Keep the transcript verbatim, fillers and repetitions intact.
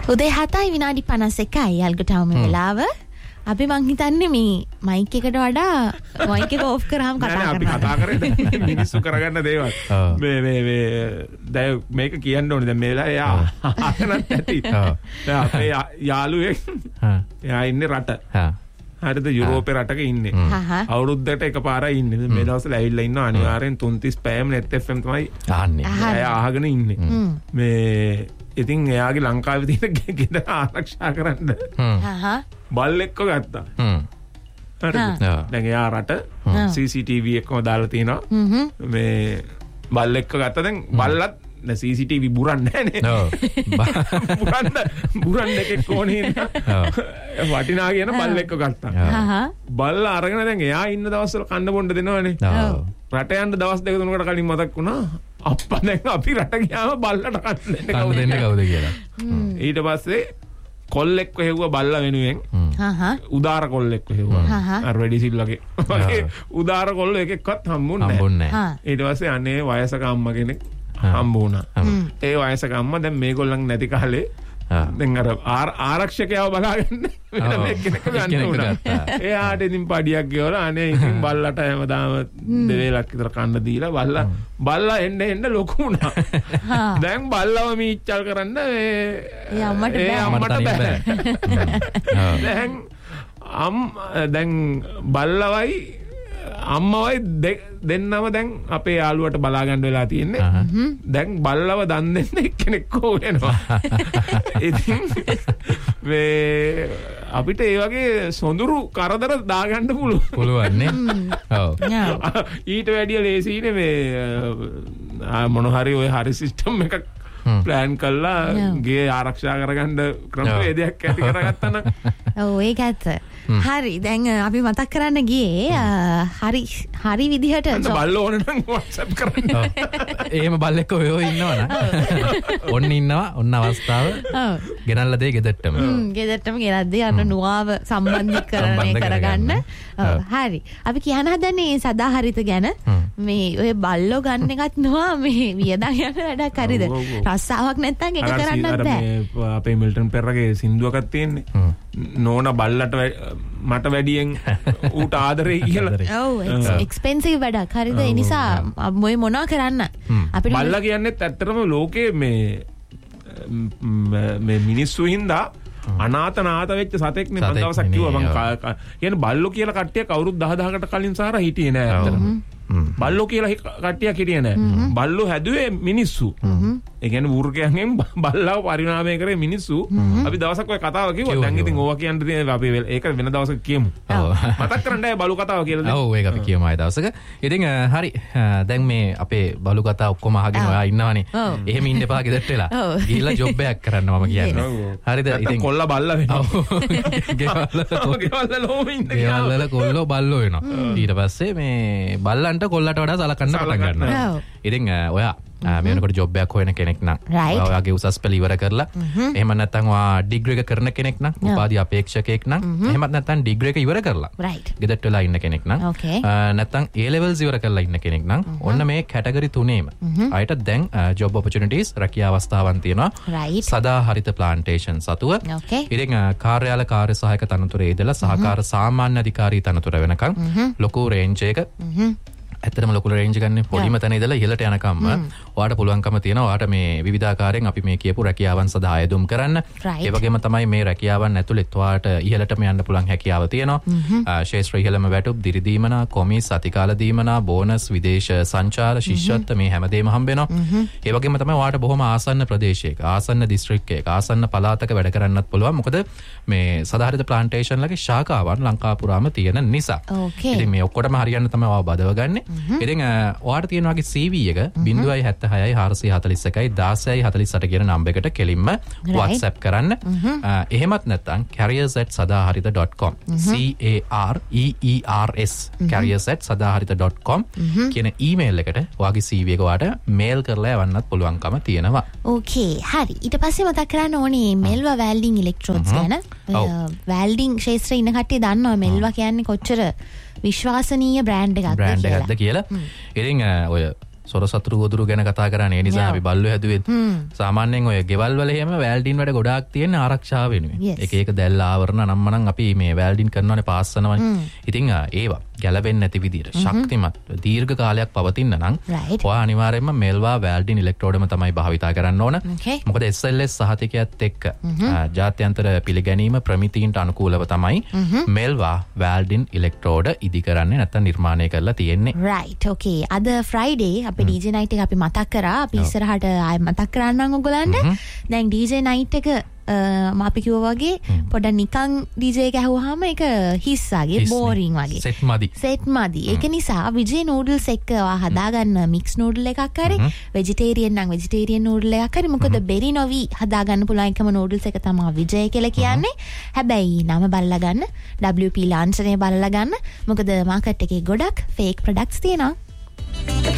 උදේ හතයි විනාඩි පනස් එකයි යල්ගටවම වෙලාව. අපි මං හිතන්නේ මේ මයික් එකට වඩා මයික් එක ඕෆ් කරාම කතා කරනවා. අපි කතා කරන්නේ මිනිස්සු කරගන්න දේවල්. මේ මේ මේ දැන් මේක කියන්න ඕනේ. දැන් මේ වෙලාවේ යා අහනත් ඇති. දැන් අපේ යාළුවෙක් එයා ඉන්නේ රට. හරිද යුරෝපේ රටක ඉන්නේ. අවුරුද්දට එකපාරයි ඉන්නේ. මේ දවස්වල ඇවිල්ලා ඉන්නවා අනිවාර්යෙන් තුන්තිස් පැයම net F M තමයි අහන්නේ. එයා අහගෙන ඉන්නේ. මේ ඉතින් එයාගේ ලංකාවේ තියෙන ගෙදර ආරක්ෂා කරන්න බල්ලෙක්ව ගත්තා. හරිද? දැන් එයා රට C C T V එකම දාලා තිනවා. මේ බල්ලෙක්ව ගත්තා. දැන් බල්ලත් න C C T V බුරන්නේ නැහැ නේ. බුරන්න බුරන්න එකේ කොනේ ඉන්න වටිනා කියන බල්ලෙක්ව ගත්තා. බල්ලා අරගෙන දැන් එයා ඉන්න දවස්වල කන්න බොන්න දෙනවනේ. රට යන්න දවස් දෙක තුනකට කලින් මතක් වුණා අප්පා දැන් අපි රට ගියාම බල්ලට කන්න දෙන්න කවුද දෙන්නේ කවුද කියලා. ඊට පස්සේ කොල්ලෙක්ව හෙව්වා බල්ලා වෙනුවෙන්. උදාර කොල්ලෙක්ව හෙව්වා. අර රෙඩි සිල්ලගේ වගේ උදාර කොල්ල එකෙක්වත් හම්බුන්නේ නැහැ. ඊට පස්සේ අනේ වයසක අම්මා කෙනෙක් හම්බ වුණා. ඒ වයසක අම්මා දැන් මේගොල්ලන් නැති කාලේ දැන් අර ආරක්ෂකයව බලාගන්න වෙන මේකෙනෙක් ගන්න උනා. එයාට ඉතින් පඩියක් ගෙවලා අනේ ඉතින් බල්ලට හැමදාම දෙවේලක් විතර කන්න දීලා බල්ලා බල්ලා එන්න එන්න ලොකු වුණා. දැන් බල්ලව මීච්චල් කරන්න ඒ අම්මට බෑ. දැන් අම් දැන් බල්ලවයි අම්මවයි දෙන්නම දැන් අපේ යාළුවට බලා ගන්න වෙලා තියෙන්නේ. දැන් බල්ලව දන් දෙන්න එක්කෙනෙක් ඕ වෙනවා. ඉතින් මේ අපිට ඒ වගේ සොඳුරු කරදර දාගන්න පුළුවන්. පුළුවන් නේ. ඔව්. ඊට වැඩිය ලේසියිනේ මේ මොන හරි ඔය හරි සිස්ටම් එකක් ප්ලෑන් කළා ගේ ආරක්ෂා කරගන්න ක්‍රමවේදයක් ඇති කරගත්තා නම්. ඔව් ඒක ඇත්ත. හරි දැන් අපි මතක් කරන්න ගියේ හරි හරි විදිහට බල්ලෝ ඕන නම් WhatsApp කරන්න. එහෙම බල්ලෙක් ඔය ඔය ඉන්නවනේ. ඔන්න ඉන්නවා ඔන්න අවස්ථාව. ගෙනල්ලා දෙයි ගෙදරටම. හ්ම් ගෙදරටම ගෙනද්දී අන්න නුවාව සම්බන්ධීකරණය කරගන්න. හරි. අපි කියන්න හදන්නේ සදාහරිත ගැන. මේ ඔය බල්ලෝ ගන්න එකත් නුවා මේ වියදම් යන වැඩක් හරිද? රස්සාවක් නැත්තම් ඒක කරන්නත් බෑ. අපේ මිල්ටන් පෙරගේ සින්දුවකක් තියෙන්නේ. නෝනා බල්ලට මට වැඩියෙන් ඌට ආදරේ කියලා. ඔව් එක්ස්පෙන්සිව් වැඩක් හරිද? ඒ නිසා මොයි මොනවා කරන්න අපිට බල්ලා කියන්නේත් ඇත්තටම ලෝකේ මේ මේ මිනිස්සු හින්දා අනාත නාත වෙච්ච සතෙක්නේ. මම දවසක් කිව්වා මම කියන්නේ බල්ලෝ කියලා කට්ටියක් අවුරුදු දහ දහකට කලින් සාර හිටියේ නෑ ඇත්තටම. බල්ලෝ කියලා කට්ටියක් හිටියේ නෑ. බල්ලෝ හැදුවේ මිනිස්සු. ඒ කියන්නේ වෘකයන්ගෙන් බල්ලාව පරිණාමය කරේ මිනිස්සු. අපි දවසක් ඔය කතාව කිව්වා. දැන් ඉතින් ඕවා කියන්න තියෙන අපි ඒක වෙන දවසක කියමු. මතක් කරන්නයි බලු කතාව කියලා. ඔව් ඒක අපි කියමු ආය දවසක. ඉතින් හරි දැන් මේ අපේ බලු කතාව ඔක්කොම අහගෙන ඔයා ඉන්නවනේ. එහෙම ඉන්න එපා ගෙදරට වෙලා. ගිහිල්ලා ජොබ් එකක් කරන්න මම කියන්නේ. හරිද? ඉතින් කොල්ල බල්ලා වෙනවා. ගෙවල්ල ගෙවල්ල ලෝම ඉන්න. ගෙවල්ල කොල්ලෝ බල්ලෝ වෙනවා. ඊට පස්සේ මේ බල්ලන්ට කොල්ලට වඩා සලකන්න පටන් ගන්නවා. ඉතින් ඔයා මේ වෙනකොට ජොබ් එකක් හොයන කෙනෙක් නම් ඔයාගේ උසස් පෙළ ඉවර කරලා එහෙම නැත්නම් ඔයා ඩිග්‍රී එක කරන කෙනෙක් නම් උපාධි අපේක්ෂකයෙක් නම් එහෙමත් නැත්නම් ඩිග්‍රී එක ඉවර කරලා ගෙදරට වෙලා ඉන්න කෙනෙක් නම් නැත්නම් A levels ඉවර කරලා ඉන්න කෙනෙක් නම් ඔන්න මේ කැටගරි තුනේම අයට දැන් ජොබ් ඔපචුනිටිස් රැකියා අවස්ථාවන් තියෙනවා සදාහරිත ප්ලාන්ටේෂන් සතුව. ඉතින් කාර්යාල කාර්ය සහායක තනතුරේ ඉඳලා සහකාර සාමාන්‍ය අධිකාරී තනතුර වෙනකන් ලොකු රේන්ජ් එක ඇත්තටම ලොකු රේන්ජ් ගන්න පොඩිම තැන ඉඳලා ඉහළට යනකම් ඔයාට පුළුවන්කම තියෙනවා ඔයාට මේ විවිධාකාරයෙන් අපි මේ කියපු රැකියාවන් සඳහා ආයදුම් කරන්න. ඒ වගේම තමයි මේ රැකියාවන් ඇතුළත් ඔයාට ඉහළටම යන්න පුළුවන් හැකියාව තියෙනවා. ශේෂ්ත්‍ර ඉහළම වැටුප්, දිරි දීමනා, කොමිස්, අතිකාල දීමනා, බෝනස්, විදේශ සංචාර, ශිෂ්‍යත්ව මේ හැමදේම හම්බ වෙනවා. ඒ වගේම තමයි ඔයාට බොහොම ආසන්න ප්‍රදේශයක, ආසන්න දිස්ත්‍රික්කයක, ආසන්න පළාතක වැඩ කරන්නත් පුළුවන්. මොකද මේ සදාහරිත ප්ලාන්ටේෂන් ලගේ ශාඛාවන් ලංකා පුරාම තියෙන නිසා. ඉතින් මේ ඔක්කොටම හරියන්න තමයි ඔයා බදව ගන්නේ. ඉතින් ඔයාට තියෙන වගේ C V එක ज़ीरो सात छह चार चार चार एक දාසයයි හතළිස් අට කියන නම්බර් එකට කෙලින්ම WhatsApp කරන්න. එහෙමත් නැත්නම් careers at sadaharita dot com C A R E E R S careers at sadaharita dot com කියන ඊමේල් එකට ඔයාගේ C V එක ඔයාට මේල් කරලා යවන්නත් පුළුවන්කම තියෙනවා. ඕකේ හරි. ඊට පස්සේ මතක් කරන්න ඕනේ මෙල්වා වැල්ඩින් ඉලෙක්ට්‍රෝඩ්ස් ගැන. වැල්ඩින් ක්ෂේත්‍රයේ ඉන්න කට්ටිය දන්නවා මෙල්වා කියන්නේ කොච්චර විශ්වාසනීය බ්‍රෑන්ඩ් එකක්ද කියලා. බ්‍රෑන්ඩ් එකක්ද කියලා. ඉතින් ඔය සොර සතුරු ගොදුරු ගැන කතා කරන්නේ. ඒ නිසා අපි බල්ලෝ හැදුවෙත් සාමාන්‍යයෙන් ඔය ගෙවල් වල එහෙම වැල්ඩින් වැඩ ගොඩාක් තියෙන ආරක්ෂාව වෙනුවෙන්. එක එක දැල් ආවරණ නම්මනම් අපි මේ වැල්ඩින් කරනවානේ පාස්සනවනේ. ඉතින් ඒවා ගැලවෙන්නේ නැති විදිහට ශක්තිමත් දීර්ඝ කාලයක් පවතින්න නම් ඔයා අනිවාර්යයෙන්ම මෙල්වා වැල්ඩින් ඉලෙක්ට්‍රෝඩම තමයි භාවිතා කරන්න ඕන. මොකද එස් එල් එස් සහතිකයත් එක්ක ජාත්‍යන්තර පිළිගැනීම ප්‍රමිතීන්ට අනුකූලව තමයි මෙල්වා වැල්ඩින් ඉලෙක්ට්‍රෝඩ ඉදි කරන්නේ නැත්නම් නිර්මාණය කරලා තියෙන්නේ. right okay අද ෆ්‍රයිඩේ අපේ ඩීජේ නයිට් එක අපි මතක් කරා. අපි ඉස්සරහට ආයෙ මතක් කරන්නම් ඔයගොල්ලන්ට. දැන් ඩීජේ නයිට් එක මම අපි කිව්වා වගේ පොඩ්ඩක් නිකන් ඩීජේ එක ඇහුවාම ඒක හිස් වගේ බෝරින් වගේ සෙට් මදි සෙට් මදි. ඒක නිසා විජේ නූඩල්ස් එක්ක හදාගන්න මික්ස් නූඩල් එකක් හරි වෙජිටේරියන් නම් වෙජිටේරියන් නූඩල් එකක් හරි. මොකද බෙරි නොවි හදාගන්න පුළුවන් එකම නූඩල්ස් එක තමයි විජේ කියලා කියන්නේ. හැබැයි නම බලලා ගන්න ඩබ්ලිව් පී ලාන්ඡනය බලලා ගන්න. මොකද මාකට් එකේ ගොඩක් ෆේක් ප්‍රොඩක්ට්ස් තියෙනවා.